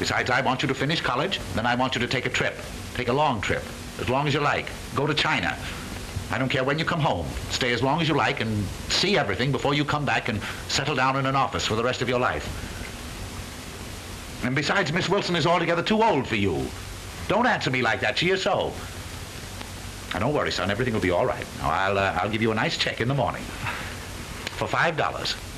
Besides, I want you to finish college, then I want you to take a trip. Take a long trip, as long as you like. Go to China. I don't care when you come home. Stay as long as you like and see everything before you come back and settle down in an office for the rest of your life. And besides, Miss Wilson is altogether too old for you. Don't answer me like that. She is so. Now, don't worry, son. Everything will be all right. Now, I'll give you a nice check in the morning for $5.